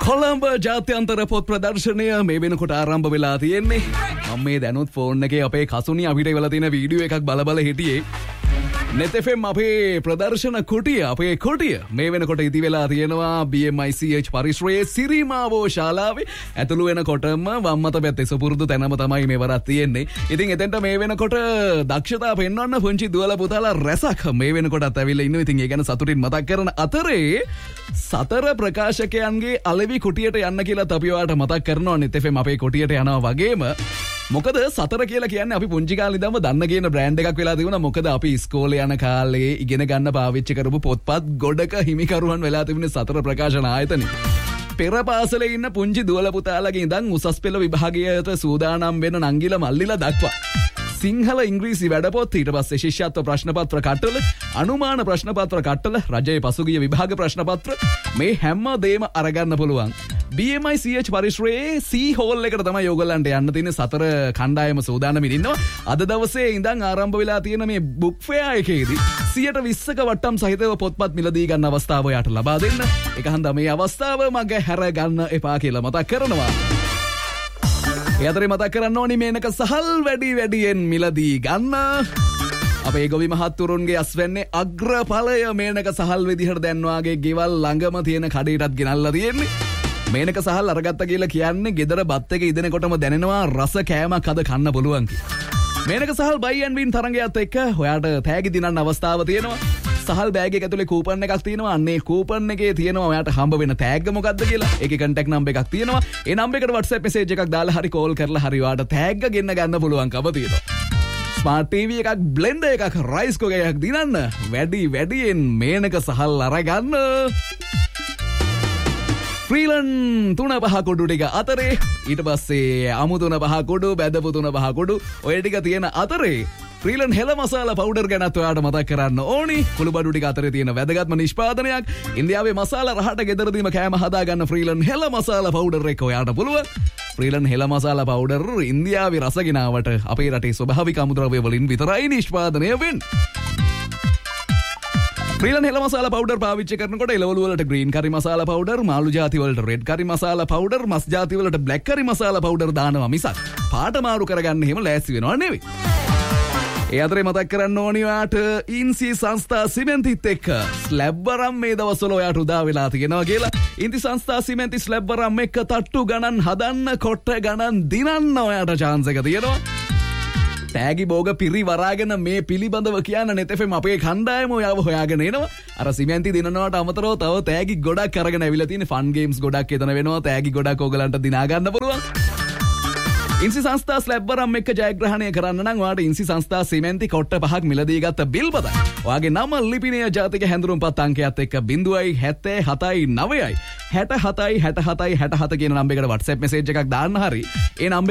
කොළඹ ජාත්‍යන්තර පොත් ප්‍රදර්ශනය මේ වෙනකොට ආරම්භ වෙලා තියෙන්නේ. මම මේ දැනුත් ෆෝන් එකේ අපේ කසුනි අපිට වෙලා තියෙන වීඩියෝ එකක් බල හිටියේ. net fm අපේ ප්‍රදර්ශන කුටිය අපේ කුටිය මේ වෙනකොට ඉදි වෙලා තියෙනවා BMICH පරිශ්‍රයේ සිරිමාවෝ ශාලාවේ ඇතුළු වෙනකොටම වම්මත පැත්තේ සුපුරුදු තැනම තමයි මේ වරක් තියෙන්නේ. ඉතින් එතෙන්ට මේ වෙනකොට දක්ෂතාව පෙන්වන්න පුංචි දුවලා පුතාලා රැසක් මේ වෙනකොටත් ඇවිල්ලා ඉන්නවා. ඉතින් ඒ ගැන සතුටින් මතක් කරන අතරේ සතර ප්‍රකාශකයන්ගේ අලෙවි කුටියට යන්න කියලා අපි ඔයාලට මතක් කරනවා. net fm අපේ කුටියට යනවා වගේම මොකද සතර කියලා කියන්නේ අපි පුංචි කාලේ ඉඳන්ම දන්න කියන බ්‍රෑන්ඩ් එකක් වෙලා තිබුණා. මොකද අපි ඉස්කෝලේ යන කාලේ ඉගෙන ගන්න පාවිච්චි කරපු පොත්පත් ගොඩක හිමිකරුවන් වෙලා තිබුණේ සතර ප්‍රකාශන ආයතනෙ. පෙර පාසලේ ඉන්න පුංචි දුවල පුතාලගේ ඉඳන් උසස් පෙළ විභාගයට සූදානම් වෙන නංගිලා මල්ලිලා දක්වා සිංහල ඉංග්‍රීසි වැඩපොත් ඊට පස්සේ ශිෂ්‍යත්ව ප්‍රශ්නපත්‍ර කට්ටල අනුමාන ප්‍රශ්නපත්‍ර කට්ටල රජයේ පසුගිය විභාග ප්‍රශ්නපත්‍ර මේ හැම දෙයක්ම අරගන්න පුළුවන්. BMICH පරිශ්‍රයේ C හෝල් එකට තමයි ඔයගොල්ලන්ට යන්න තියෙන සතර කණ්ඩායම සූදානම්ින් ඉන්නවා. අද දවසේ ඉඳන් ආරම්භ වෙලා තියෙන මේ බුක් ෆෙයා එකේදී 120ක වට්ටම් සහිතව පොත්පත් මිලදී ගන්න අවස්ථාව ඔයාට ලබා දෙන්න. ඒක හන්දා මේ අවස්ථාව මග හැර ගන්න එපා කියලා මතක් කරනවා. එයාතරේ මතක් කරන්න ඕනි මේනක සහල් වැඩියෙන් මිලදී ගන්න. අපේ ගොවි මහත්තුරුන්ගේ අස්වැන්නේ අග්‍රඵලය මේනක සහල් විදිහට දැන්වාගේ ගෙවල් ළඟම තියෙන කඩේටත් ගෙනල්ලා තියෙන්නේ. මේනක සහල් අරගත්ත කියලා කියන්නේ ගෙදර බත් එක ඉදෙනකොටම දැනෙනවා රස කෑමක් අද කන්න පුළුවන් කියලා. මේනක සහල් buy and win තරඟයත් එක්ක ඔයාට තෑගි දිනන්න අවස්ථාව තියෙනවා. සහල් බෑග් එක ඇතුලේ කූපන් එකක් තියෙනවා. අන්නේ කූපන් එකේ තියෙනවා ඔයාට හම්බ වෙන තෑග්ග මොකද්ද කියලා. ඒකේ contact number එකක් තියෙනවා. ඒ number එකට WhatsApp message එකක් දාලා හරි call කරලා හරි ඔයාට තෑග්ග ගෙන්න ගන්න පුළුවන්කම තියෙනවා. ස්මාර්ට් TV එකක් බ්ලෙන්ඩර් එකක් රයිස් කුකර් එකක් දිනන්න වැඩියෙන් මේනක සහල් අරගන්න. ෆ්‍රීලන් 3-5 කුඩු ටික අතරේ ඊට පස්සේ අමු 3-5 කුඩු බැදපු 3-5 කුඩු ඔය ටික තියෙන අතරේ ෆ්‍රීලන් හෙළ මසාලා පවුඩර් ගැනත් ඔයාට මතක් කරන්න ඕනි. කුළුබඩු ටික අතරේ තියෙන වැදගත්ම නිෂ්පාදනයක්. ඉන්දියාවේ මසාලා රහට ගෙදරදීම කෑම හදාගන්න ෆ්‍රීලන් හෙළ මසාලා පවුඩර් එක ඔයාට පුළුවන්. ෆ්‍රීලන් හෙළ මසාලා පවුඩර් ඉන්දියාවේ රස ගෙනාවට අපේ රටේ ස්වභාවික අමුද්‍රව්‍ය වලින් විතරයි නිෂ්පාදනය වෙන්නේ. ෆ්‍රීලන් හෙළ මසාලා පවුඩර් පාවිච්චි කරනකොට එළවලු වලට ග්‍රීන් කරි මසාලා පවුඩර්, මාළු ಜಾති වලට රෙඩ් කරි මසාලා පවුඩර්, මස් ಜಾති වලට බ්ලැක් කරි මසාලා පවුඩර් දානවා මිසක් පාට මාරු කරගන්න එහෙම ලෑස්ති වෙනව නෙවෙයි. ඒ අතරේ මතක් කරන්න ඕනි ඔයාට ඉන්සි සංස්ථා සිමෙන්තිත් එක්ක ස්ලැබ් වරම් මේ දවස්වල ඔයාට උදා වෙලා තියෙනවා කියලා. ඉන්සි සංස්ථා සිමෙන්ති ස්ලැබ් වරම් එක්ක තට්ටු ගණන් හදන්න කොට ගණන් දිනන්න ඔයාට chance එක තියෙනවා. තෑගි බෝග පිරි වරාගෙන මේ පිළිබඳව කියන්න net fm අපේ කණ්ඩායම ඔයාව හොයාගෙන එනවා. අර සිමෙන්ති දිනනවට අමතරව තව තෑගි ගොඩක් අරගෙන ඇවිල්ලා තියෙන ෆන් ගේම්ස් ගොඩක් එතන වෙනවා. තෑගි ගොඩක් ඕගලන්ට දිනා ගන්න පුළුවන්. ඉන්සි සංස්ථා ස්ලැබ් වරම් එක්ක ජයග්‍රහණය කරන්න නම් ඔයාට ඉන්සි සංස්ථා සිමෙන්ති කොට්ට 5ක් මිලදී ගත්ත බිල් පත ඔයාගේ නම ලිපිනය ජාතික හැඳුනුම්පත් අංකයත් එක්ක 0.77 9යි 67 67 67 කියන නම්බරයකට WhatsApp message එකක් දාන්න හරි. ඒ නම්බරේ